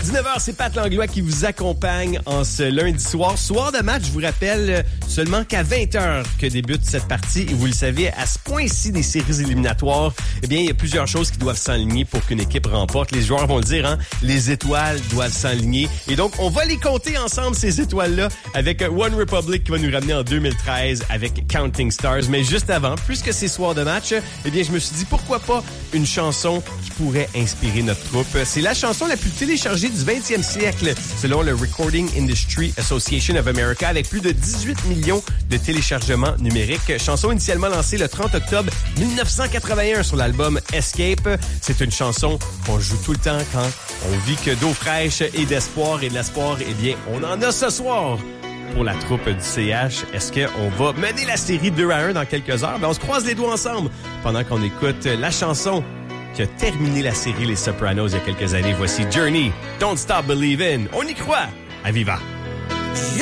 19h, c'est Pat Langlois qui vous accompagne en ce lundi soir. Soir de match, je vous rappelle seulement qu'à 20h que débute cette partie. Et vous le savez, à ce point-ci des séries éliminatoires, eh bien, il y a plusieurs choses qui doivent s'aligner pour qu'une équipe remporte. Les joueurs vont le dire, hein, les étoiles doivent s'aligner. Et donc, on va les compter ensemble, ces étoiles-là, avec One Republic qui va nous ramener en 2013 avec Counting Stars. Mais juste avant, puisque c'est soir de match, eh bien, je me suis dit, pourquoi pas une chanson qui pourrait inspirer notre troupe. C'est la chanson la plus téléchargée du 20e siècle, selon le Recording Industry Association of America, avec plus de 18 millions de téléchargements numériques. Chanson initialement lancée le 30 octobre 1981 sur l'album Escape. C'est une chanson qu'on joue tout le temps quand on vit que d'eau fraîche et d'espoir. Et de l'espoir, eh bien, on en a ce soir pour la troupe du CH. Est-ce qu'on va mener la série 2-1 dans quelques heures? Ben, on se croise les doigts ensemble pendant qu'on écoute la chanson qui a terminé la série Les Sopranos il y a quelques années. Voici Journey, Don't Stop Believin'. On y croit à Viva.